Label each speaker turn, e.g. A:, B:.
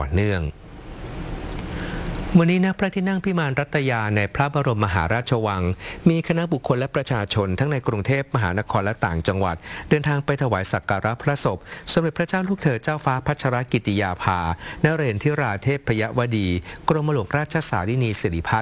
A: เนื่องวันนี้ณพระที่นั่งพิมานรัตยาในพระบรมมหาราชวังมีคณะบุคคลและประชาชนทั้งในกรุงเทพมหานครและต่างจังหวัดเดินทางไปถวายสักการะพระศพสมเด็จพระเจ้าลูกเธอเจ้าฟ้าพัชรกิติยาภานเรศธิราเทพยวดีกรมหลวงราชสารินีสิริพัฒ